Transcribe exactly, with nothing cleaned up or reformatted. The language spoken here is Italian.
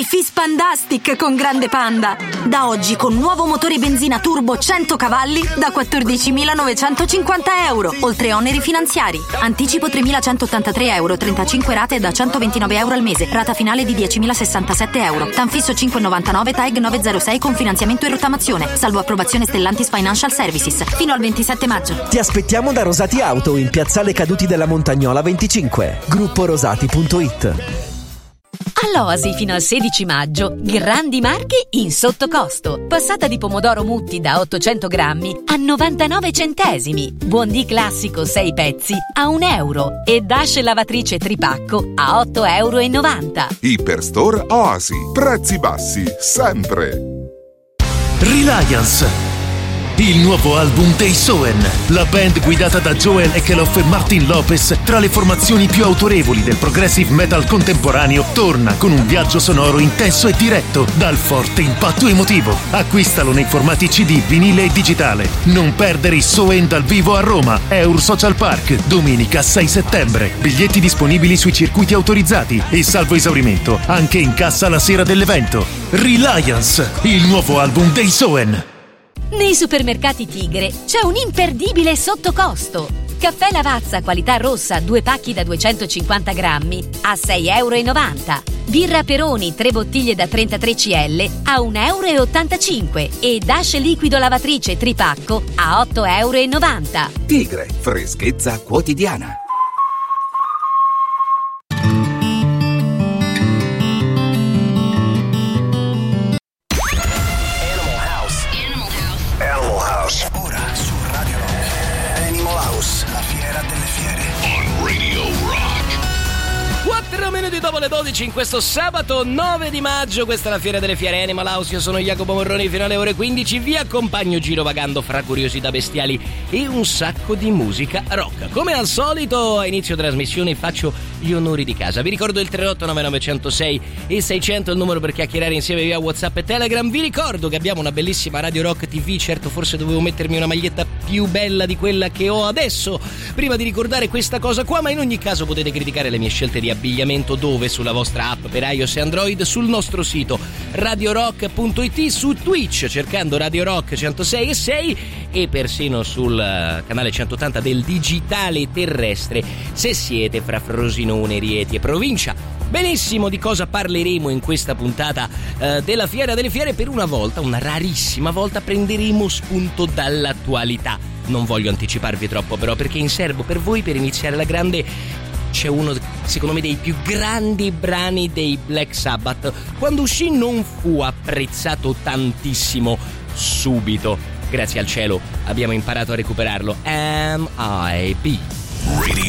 Fispandastic con Grande Panda. Da oggi con nuovo motore benzina turbo cento cavalli da quattordicimilanovecentocinquanta euro, oltre oneri finanziari. Anticipo tremilacentottantatré euro, trentacinque rate da centoventinove euro al mese. Rata finale di diecimilasessantasette euro. Tanfisso cinque virgola novantanove T A E G novecentosei con finanziamento e rottamazione. Salvo approvazione Stellantis Financial Services. Fino al ventisette maggio. Ti aspettiamo da Rosati Auto in Piazzale Caduti della Montagnola venticinque. Gruppo Rosati punto it. All'Oasi fino al sedici maggio, grandi marchi in sottocosto. Passata di pomodoro Mutti da ottocento grammi a novantanove centesimi. Buondì classico sei pezzi a un euro. E Dash lavatrice tripacco a otto euro e novanta. Iperstore Oasi. Prezzi bassi, sempre. Reliance. Il nuovo album dei Soen, la band guidata da Joel Ekelof e Martin Lopez, tra le formazioni più autorevoli del progressive metal contemporaneo, torna con un viaggio sonoro intenso e diretto dal forte impatto emotivo. Acquistalo nei formati C D, vinile e digitale. Non perdere i Soen dal vivo a Roma, Eur Social Park, domenica sei settembre. Biglietti disponibili sui circuiti autorizzati e salvo esaurimento anche in cassa la sera dell'evento. Reliance, il nuovo album dei Soen. Nei supermercati Tigre c'è un imperdibile sottocosto. Caffè Lavazza qualità rossa, due pacchi da duecentocinquanta grammi a sei euro e novanta. Birra Peroni, tre bottiglie da trentatré centilitri a un euro e ottantacinque. E Dash liquido lavatrice tripacco a otto euro e novanta. Tigre, freschezza quotidiana. Ora su Radio Rock. Animal House, la fiera delle fiere. On Radio Rock. quattro minuti dopo le dodici in questo sabato nove di maggio, questa è la fiera delle fiere Animal House. Io sono Jacopo Morroni, fino alle ore quindici vi accompagno girovagando fra curiosità bestiali e un sacco di musica rock. Come al solito a inizio trasmissione faccio gli onori di casa. Vi ricordo il tre otto nove nove zero sei e seicento, il numero per chiacchierare insieme via WhatsApp e Telegram. Vi ricordo che abbiamo una bellissima Radio Rock T V. Certo, forse dovevo mettermi una maglietta più bella di quella che ho adesso prima di ricordare questa cosa qua, ma in ogni caso potete criticare le mie scelte di abbigliamento dove? Sulla vostra app per iOS e Android, sul nostro sito radio rock punto it, su Twitch cercando Radio Rock centosei e sei e persino sul canale centottanta del digitale terrestre se siete fra Frosinone, Rieti e provincia. Benissimo, di cosa parleremo in questa puntata eh, della Fiera delle Fiere? Per una volta, una rarissima volta, prenderemo spunto dall'attualità. Non voglio anticiparvi troppo però, perché in serbo per voi, per iniziare la grande, c'è uno, secondo me, dei più grandi brani dei Black Sabbath. Quando uscì non fu apprezzato tantissimo subito. Grazie al cielo abbiamo imparato a recuperarlo. M I B